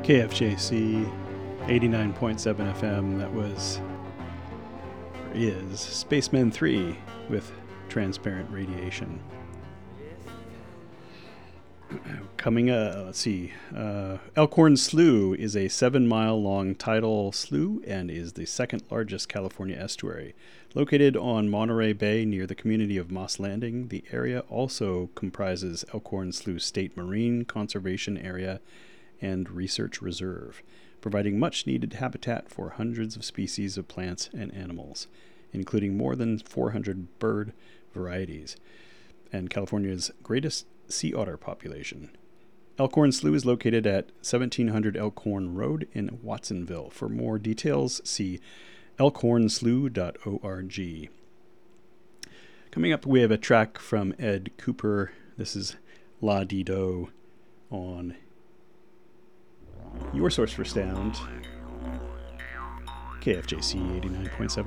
KFJC 89.7 FM. That was, or is, Spacemen 3 with Transparent Radiation. Coming up, let's see. Elkhorn Slough is a 7-mile long tidal slough and is the second largest California estuary. Located on Monterey Bay near the community of Moss Landing, the area also comprises Elkhorn Slough State Marine Conservation Area and Research Reserve, providing much-needed habitat for hundreds of species of plants and animals, including more than 400 bird varieties, and California's greatest sea otter population. Elkhorn Slough is located at 1700 Elkhorn Road in Watsonville. For more details, see elkhornslough.org. Coming up, we have a track from Ed Cooper. This is La Di Do on your source for sound, KFJC 89.7